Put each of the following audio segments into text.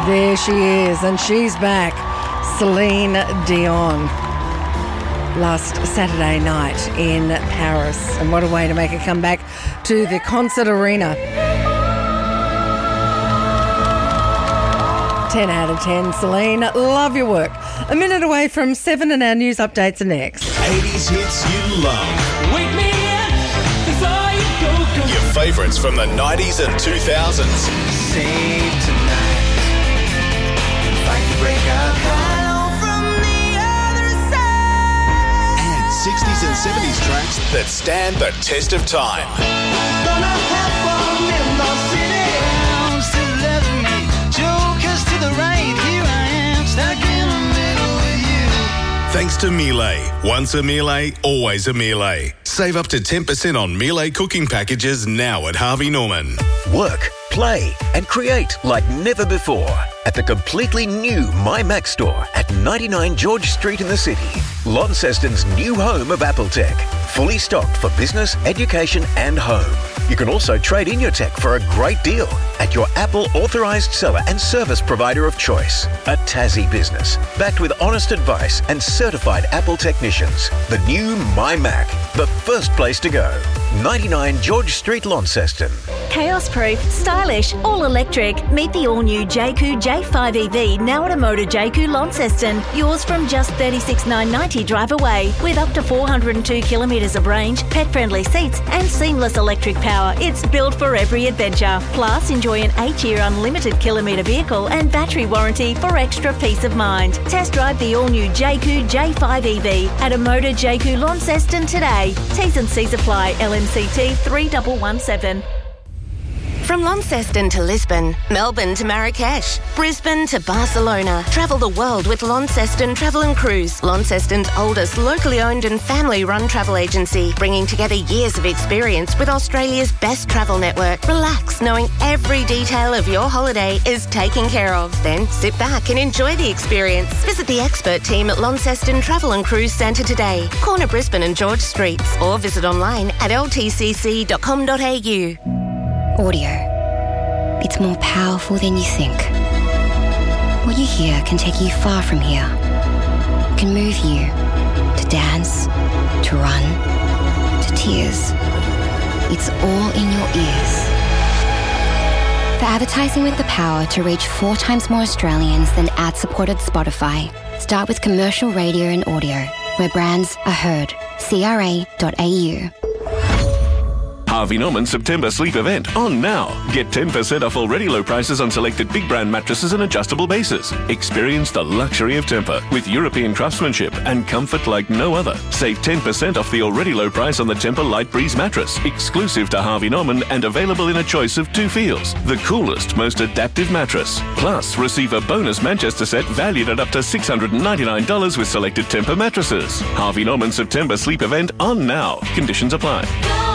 There she is, and she's back. Celine Dion. Last Saturday night in Paris. And what a way to make a comeback to the concert arena. 10 out of 10, Celine. Love your work. A minute away from 7 and our news updates are next. 80s hits you love. Wake me up before you go. Your favourites from the 90s and 2000s. Save tonight. Fight to break up. Hello from the other side. And 60s and 70s tracks that stand the test of time. Gonna have fun in the city. I'm still loving me. Jokers to the right. Here I am, stuck in the middle with you. Thanks to Miele. Once a Miele, always a Miele. Save up to 10% on Miele cooking packages now at Harvey Norman. Work, play and create like never before at the completely new My Mac store at 99 George Street in the city. Launceston's new home of Apple Tech. Fully stocked for business, education and home. You can also trade in your tech for a great deal at your Apple authorised seller and service provider of choice. A Tassie business, backed with honest advice and certified Apple technicians. The new My Mac, the first place to go. 99 George Street, Launceston. Chaos-proof, stylish, all-electric. Meet the all-new JQ J5 EV now at a Motor JQ Launceston. Yours from just $36,990 drive away. With up to 402 kilometres of range, pet-friendly seats and seamless electric power. It's built for every adventure. Plus, enjoy an 8-year unlimited kilometre vehicle and battery warranty for extra peace of mind. Test drive the all-new JQ J5 EV at a Motor JQ Launceston today. T's and C's apply. LMCT 3117. From Launceston to Lisbon, Melbourne to Marrakesh, Brisbane to Barcelona. Travel the world with Launceston Travel and Cruise, Launceston's oldest locally owned and family-run travel agency, bringing together years of experience with Australia's best travel network. Relax, knowing every detail of your holiday is taken care of. Then sit back and enjoy the experience. Visit the expert team at Launceston Travel and Cruise Centre today, corner Brisbane and George Streets, or visit online at ltcc.com.au. Audio. It's more powerful than you think. What you hear can take you far from here. It can move you to dance, to run, to tears. It's all in your ears. For advertising with the power to reach 4 times more Australians than ad-supported Spotify, start with commercial radio and audio, where brands are heard. CRA.au. Harvey Norman September sleep event on now. Get 10% off already low prices on selected big brand mattresses and adjustable bases. Experience the luxury of Tempur with European craftsmanship and comfort like no other. Save 10% off the already low price on the Tempur Light Breeze mattress, exclusive to Harvey Norman and available in a choice of 2 feels. The coolest, most adaptive mattress. Plus, receive a bonus Manchester set valued at up to $699 with selected Tempur mattresses. Harvey Norman September sleep event on now. Conditions apply.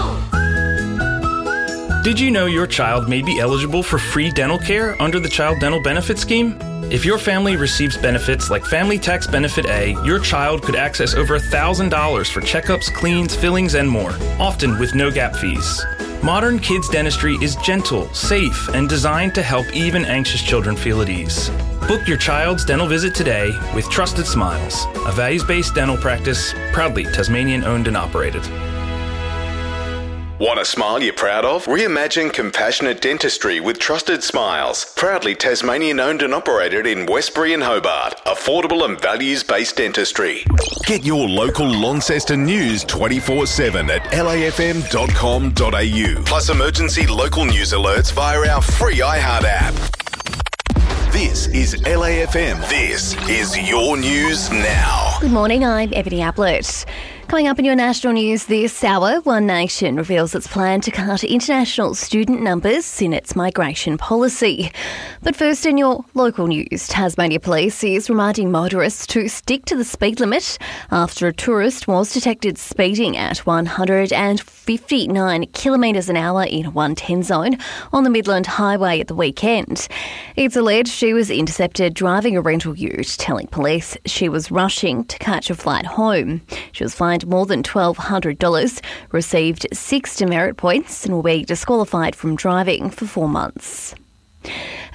Did you know your child may be eligible for free dental care under the Child Dental Benefit Scheme? If your family receives benefits like Family Tax Benefit A, your child could access over $1,000 for checkups, cleans, fillings, and more, often with no gap fees. Modern Kids Dentistry is gentle, safe, and designed to help even anxious children feel at ease. Book your child's dental visit today with Trusted Smiles, a values-based dental practice, proudly Tasmanian-owned and operated. Want a smile you're proud of? Reimagine compassionate dentistry with Trusted Smiles. Proudly Tasmanian owned and operated in Westbury and Hobart. Affordable and values-based dentistry. Get your local Launceston news 24/7 at lafm.com.au. Plus emergency local news alerts via our free iHeart app. This is LAFM. This is your news now. Good morning, I'm Ebony Ablett. Coming up in your national news this hour, One Nation reveals its plan to cut international student numbers in its migration policy. But first, in your local news, Tasmania Police is reminding motorists to stick to the speed limit after a tourist was detected speeding at 159 kilometres an hour in a 110 zone on the Midland Highway at the weekend. It's alleged she was intercepted driving a rental ute, telling police she was rushing to catch a flight home. She was fined more than $1,200, received 6 demerit points and will be disqualified from driving for 4 months.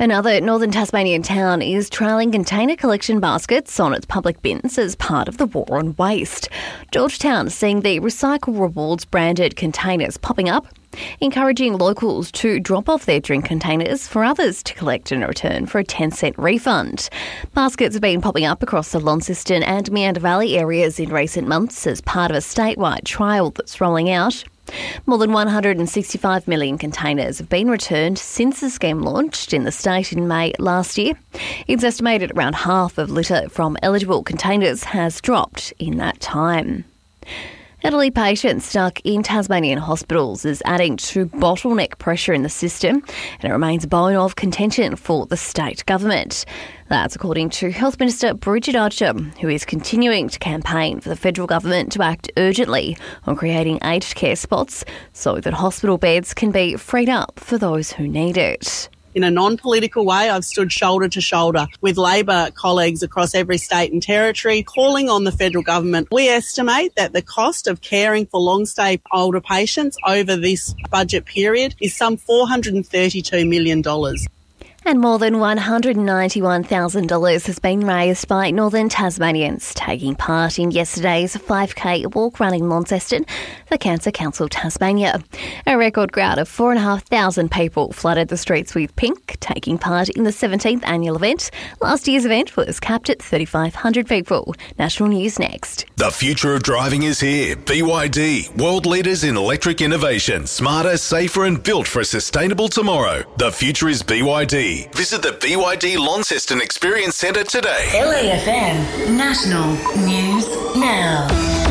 Another northern Tasmanian town is trialling container collection baskets on its public bins as part of the war on waste. Georgetown is seeing the Recycle Rewards branded containers popping up, encouraging locals to drop off their drink containers for others to collect and return for a 10-cent refund. Baskets have been popping up across the Launceston and Meander Valley areas in recent months as part of a statewide trial that's rolling out. More than 165 million containers have been returned since the scheme launched in the state in May last year. It's estimated around half of litter from eligible containers has dropped in that time. Elderly patients stuck in Tasmanian hospitals is adding to bottleneck pressure in the system, and it remains a bone of contention for the state government. That's according to Health Minister Bridget Archer, who is continuing to campaign for the federal government to act urgently on creating aged care spots so that hospital beds can be freed up for those who need it. In a non-political way, I've stood shoulder to shoulder with Labor colleagues across every state and territory, calling on the federal government. We estimate that the cost of caring for long-stay older patients over this budget period is some $432 million. And more than $191,000 has been raised by Northern Tasmanians taking part in yesterday's 5K walk run in Launceston for Cancer Council Tasmania. A record crowd of 4,500 people flooded the streets with pink, taking part in the 17th annual event. Last year's event was capped at 3,500 people. National News next. The future of driving is here. BYD, world leaders in electric innovation, smarter, safer and built for a sustainable tomorrow. The future is BYD. Visit the BYD Launceston Experience Centre today. LAFM National News Now.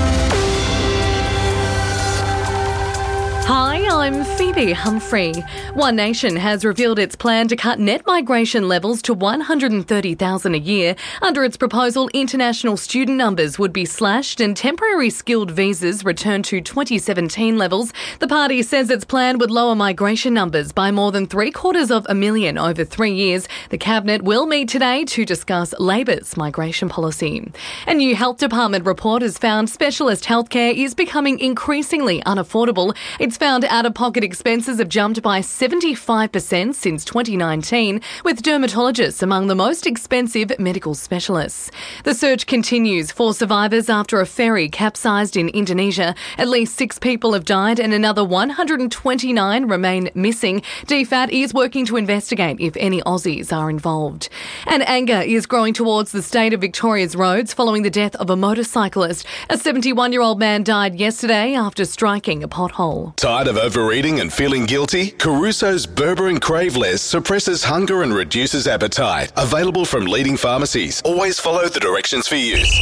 Hi, I'm Phoebe Humphrey. One Nation has revealed its plan to cut net migration levels to 130,000 a year. Under its proposal, international student numbers would be slashed and temporary skilled visas returned to 2017 levels. The party says its plan would lower migration numbers by more than 750,000 over 3 years. The Cabinet will meet today to discuss Labor's migration policy. A new Health Department report has found specialist healthcare is becoming increasingly unaffordable. It's found out-of-pocket expenses have jumped by 75% since 2019, with dermatologists among the most expensive medical specialists. The search continues for survivors after a ferry capsized in Indonesia. At least 6 people have died and another 129 remain missing. DFAT is working to investigate if any Aussies are involved. And anger is growing towards the state of Victoria's roads following the death of a motorcyclist. A 71-year-old man died yesterday after striking a pothole. Tired of overeating and feeling guilty? Caruso's Berber & Crave Less suppresses hunger and reduces appetite. Available from leading pharmacies. Always follow the directions for use.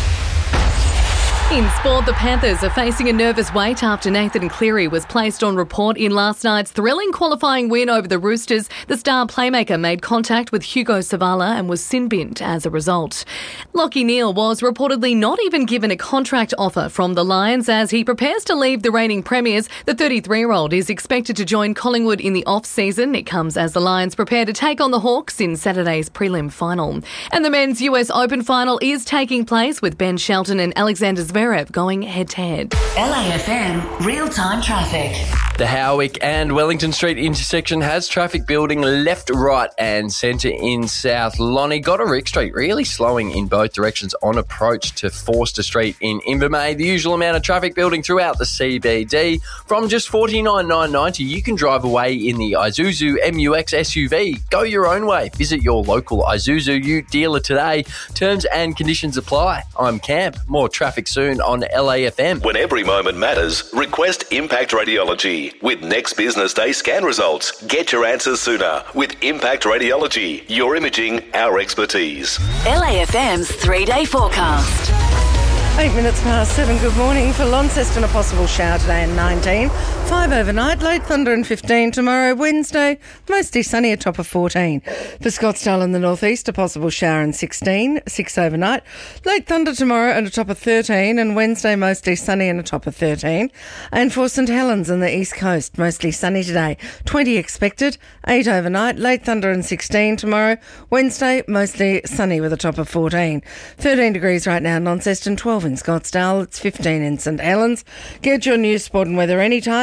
In sport, the Panthers are facing a nervous wait after Nathan Cleary was placed on report in last night's thrilling qualifying win over the Roosters. The star playmaker made contact with Hugo Savala and was sin-binned as a result. Lachie Neale was reportedly not even given a contract offer from the Lions as he prepares to leave the reigning premiers. The 33-year-old is expected to join Collingwood in the off-season. It comes as the Lions prepare to take on the Hawks in Saturday's prelim final. And the men's US Open final is taking place with Ben Shelton and Alexander Zverev going head-to-head. LAFM real-time traffic. The Howick and Wellington Street intersection has traffic building left, right and centre in South Lonnie. Godderick Street really slowing in both directions on approach to Forster Street in Invermay. The usual amount of traffic building throughout the CBD. From just $49,990, you can drive away in the Isuzu MUX SUV. Go your own way. Visit your local Isuzu Ute dealer today. Terms and conditions apply. I'm Camp. More traffic soon on LAFM. When every moment matters, request Impact Radiology. With next business day scan results, get your answers sooner. With Impact Radiology, your imaging, our expertise. LAFM's 3-day forecast. 8 minutes past 7, good morning. For Launceston, a possible shower today and 19. 5 overnight, late thunder and 15 tomorrow. Wednesday, mostly sunny, a top of 14. For Scottsdale in the northeast, a possible shower and 16. 6 overnight, late thunder tomorrow and a top of 13. And Wednesday, mostly sunny and a top of 13. And for St Helens in the east coast, mostly sunny today. 20 expected. 8 overnight, late thunder and 16 tomorrow. Wednesday, mostly sunny with a top of 14. 13 degrees right now in Launceston, 12 in Scottsdale, it's 15 in St Helens. Get your news, sport and weather anytime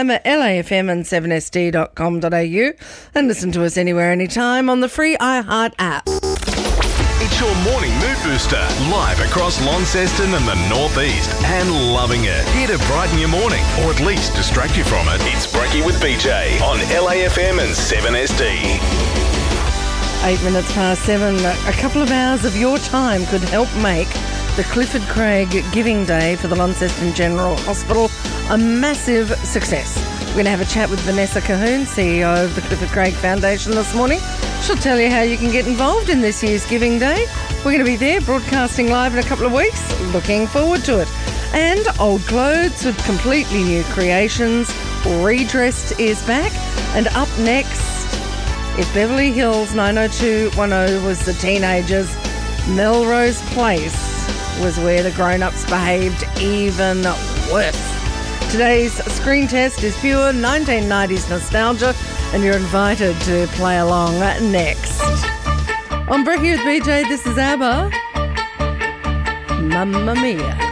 LAFM and 7sd.com.au, and listen to us anywhere, anytime on the free iHeart app. It's your morning mood booster, live across Launceston and the Northeast, and loving it. Here to brighten your morning, or at least distract you from it. It's Brekkie with BJ on LAFM and 7SD. 8 minutes past 7. A couple of hours of your time could help make the Clifford Craig Giving Day for the Launceston General Hospital a massive success. We're going to have a chat with Vanessa Cahoon, CEO of the Clifford Craig Foundation this morning. She'll tell you how you can get involved in this year's Giving Day. We're going to be there broadcasting live in a couple of weeks. Looking forward to it. And old clothes with completely new creations. Redressed is back. And up next, if Beverly Hills 90210 was the teenagers, Melrose Place was where the grown-ups behaved even worse. Today's screen test is pure 1990s nostalgia, and you're invited to play along next. On Brekkie with BJ, this is ABBA. Mamma Mia.